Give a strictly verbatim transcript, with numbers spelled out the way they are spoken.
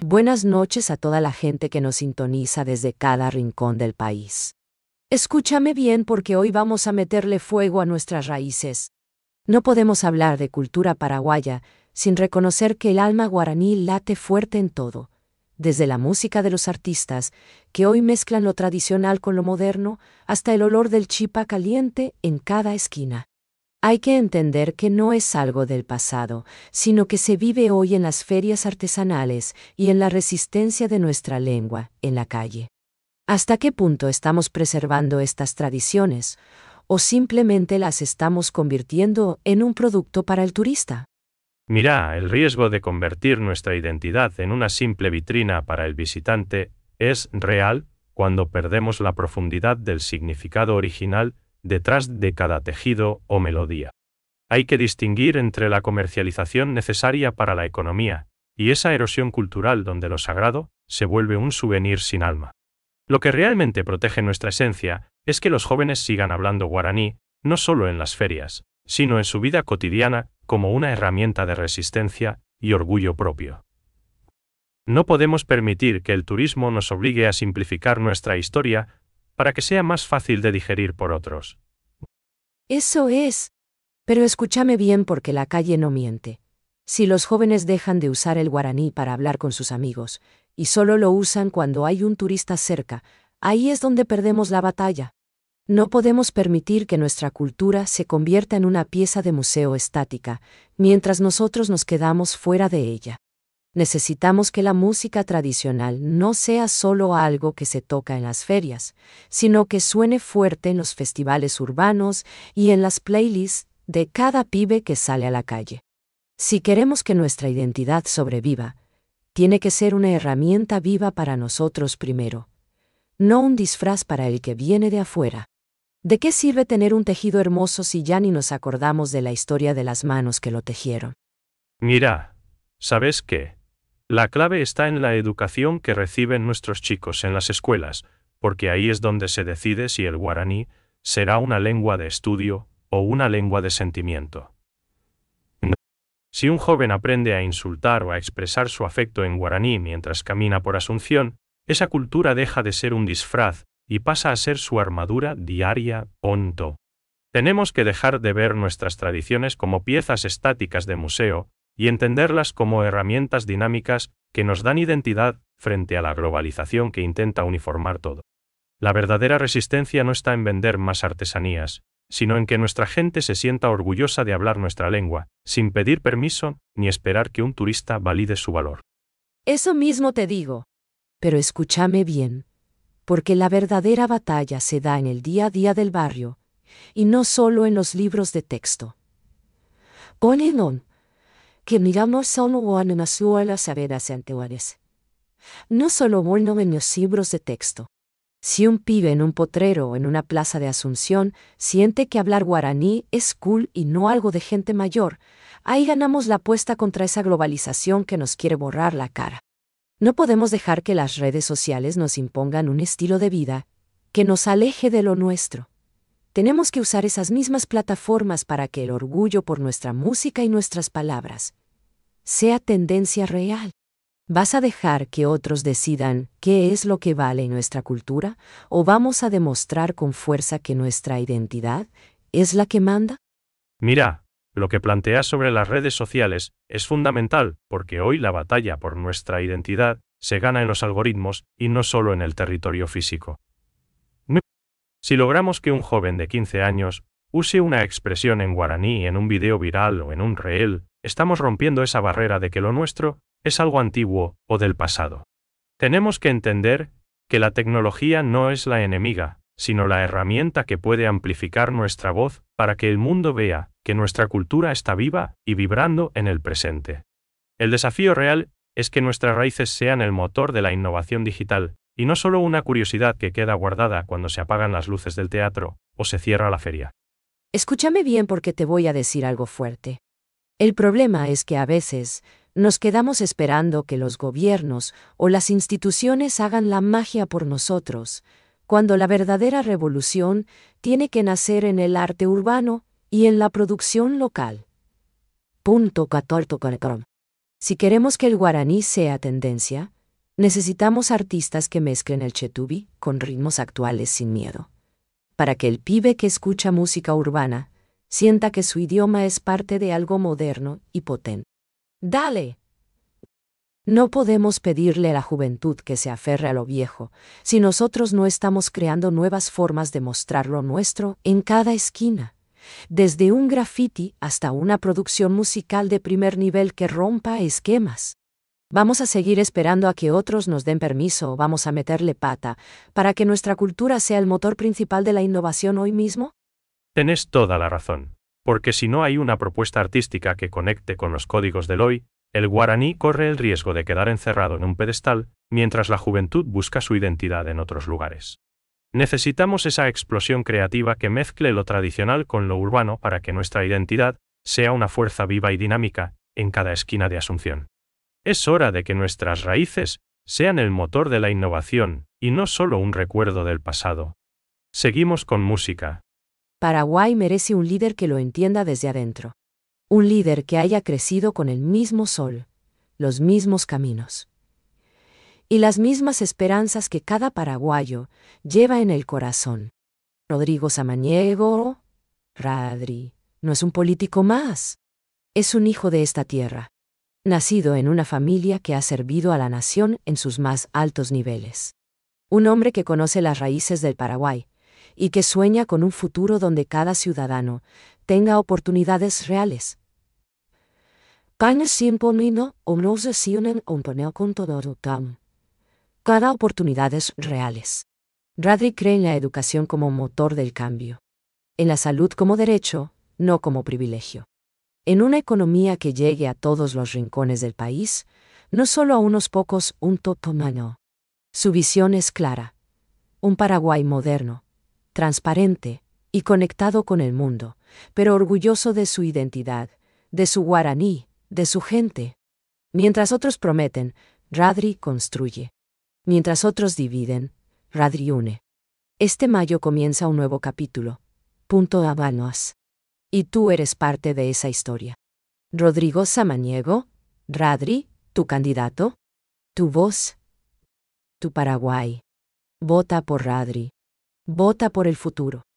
Buenas noches a toda la gente que nos sintoniza desde cada rincón del país. Escúchame bien porque hoy vamos a meterle fuego a nuestras raíces. No podemos hablar de cultura paraguaya sin reconocer que el alma guaraní late fuerte en todo, desde la música de los artistas, que hoy mezclan lo tradicional con lo moderno, hasta el olor del chipa caliente en cada esquina. Hay que entender que no es algo del pasado, sino que se vive hoy en las ferias artesanales y en la resistencia de nuestra lengua, en la calle. ¿Hasta qué punto estamos preservando estas tradiciones, o simplemente las estamos convirtiendo en un producto para el turista? Mira, el riesgo de convertir nuestra identidad en una simple vitrina para el visitante es real cuando perdemos la profundidad del significado original detrás de cada tejido o melodía. Hay que distinguir entre la comercialización necesaria para la economía y esa erosión cultural donde lo sagrado se vuelve un souvenir sin alma. Lo que realmente protege nuestra esencia es que los jóvenes sigan hablando guaraní, no solo en las ferias, sino en su vida cotidiana como una herramienta de resistencia y orgullo propio. No podemos permitir que el turismo nos obligue a simplificar nuestra historia para que sea más fácil de digerir por otros. Eso es. Pero escúchame bien porque la calle no miente. Si los jóvenes dejan de usar el guaraní para hablar con sus amigos, y solo lo usan cuando hay un turista cerca, ahí es donde perdemos la batalla. No podemos permitir que nuestra cultura se convierta en una pieza de museo estática, mientras nosotros nos quedamos fuera de ella. Necesitamos que la música tradicional no sea solo algo que se toca en las ferias, sino que suene fuerte en los festivales urbanos y en las playlists de cada pibe que sale a la calle. Si queremos que nuestra identidad sobreviva, tiene que ser una herramienta viva para nosotros primero, no un disfraz para el que viene de afuera. ¿De qué sirve tener un tejido hermoso si ya ni nos acordamos de la historia de las manos que lo tejieron? Mira, ¿sabes qué? La clave está en la educación que reciben nuestros chicos en las escuelas, porque ahí es donde se decide si el guaraní será una lengua de estudio o una lengua de sentimiento. Si un joven aprende a insultar o a expresar su afecto en guaraní mientras camina por Asunción, esa cultura deja de ser un disfraz y pasa a ser su armadura diaria, punto. Tenemos que dejar de ver nuestras tradiciones como piezas estáticas de museo y entenderlas como herramientas dinámicas que nos dan identidad frente a la globalización que intenta uniformar todo. La verdadera resistencia no está en vender más artesanías, sino en que nuestra gente se sienta orgullosa de hablar nuestra lengua, sin pedir permiso ni esperar que un turista valide su valor. Eso mismo te digo. Pero escúchame bien, porque la verdadera batalla se da en el día a día del barrio, y no solo en los libros de texto. Ponen que miramos solo en las escuelas saberes antiguas. No solo bueno en los libros de texto. Si un pibe en un potrero o en una plaza de Asunción siente que hablar guaraní es cool y no algo de gente mayor, ahí ganamos la apuesta contra esa globalización que nos quiere borrar la cara. No podemos dejar que las redes sociales nos impongan un estilo de vida que nos aleje de lo nuestro. Tenemos que usar esas mismas plataformas para que el orgullo por nuestra música y nuestras palabras sea tendencia real. ¿Vas a dejar que otros decidan qué es lo que vale en nuestra cultura, o vamos a demostrar con fuerza que nuestra identidad es la que manda? Mira, lo que planteas sobre las redes sociales es fundamental porque hoy la batalla por nuestra identidad se gana en los algoritmos y no solo en el territorio físico. Si logramos que un joven de quince años use una expresión en guaraní en un video viral o en un reel, estamos rompiendo esa barrera de que lo nuestro es algo antiguo o del pasado. Tenemos que entender que la tecnología no es la enemiga, sino la herramienta que puede amplificar nuestra voz para que el mundo vea que nuestra cultura está viva y vibrando en el presente. El desafío real es que nuestras raíces sean el motor de la innovación digital, y no solo una curiosidad que queda guardada cuando se apagan las luces del teatro o se cierra la feria. Escúchame bien porque te voy a decir algo fuerte. El problema es que a veces nos quedamos esperando que los gobiernos o las instituciones hagan la magia por nosotros, cuando la verdadera revolución tiene que nacer en el arte urbano y en la producción local. Punto catorce. Si queremos que el guaraní sea tendencia, necesitamos artistas que mezclen el chetubi con ritmos actuales sin miedo, para que el pibe que escucha música urbana sienta que su idioma es parte de algo moderno y potente. ¡Dale! No podemos pedirle a la juventud que se aferre a lo viejo, si nosotros no estamos creando nuevas formas de mostrar lo nuestro en cada esquina, desde un graffiti hasta una producción musical de primer nivel que rompa esquemas. ¿Vamos a seguir esperando a que otros nos den permiso o vamos a meterle pata para que nuestra cultura sea el motor principal de la innovación hoy mismo? Tenés toda la razón, porque si no hay una propuesta artística que conecte con los códigos del hoy, el guaraní corre el riesgo de quedar encerrado en un pedestal, mientras la juventud busca su identidad en otros lugares. Necesitamos esa explosión creativa que mezcle lo tradicional con lo urbano para que nuestra identidad sea una fuerza viva y dinámica en cada esquina de Asunción. Es hora de que nuestras raíces sean el motor de la innovación y no solo un recuerdo del pasado. Seguimos con música. Paraguay merece un líder que lo entienda desde adentro. Un líder que haya crecido con el mismo sol, los mismos caminos y las mismas esperanzas que cada paraguayo lleva en el corazón. Rodrigo Samaniego, Radri, no es un político más. Es un hijo de esta tierra, nacido en una familia que ha servido a la nación en sus más altos niveles. Un hombre que conoce las raíces del Paraguay y que sueña con un futuro donde cada ciudadano tenga oportunidades reales. Cada oportunidades reales. Radri cree en la educación como motor del cambio. En la salud como derecho, no como privilegio. En una economía que llegue a todos los rincones del país, no solo a unos pocos, un totomano. Su visión es clara. Un Paraguay moderno, transparente y conectado con el mundo, pero orgulloso de su identidad, de su guaraní, de su gente. Mientras otros prometen, Radri construye. Mientras otros dividen, Radri une. Este mayo comienza un nuevo capítulo. Punto Habanos. Y tú eres parte de esa historia. Rodrigo Samaniego, Radri, tu candidato, tu voz, tu Paraguay. Vota por Radri. Vota por el futuro.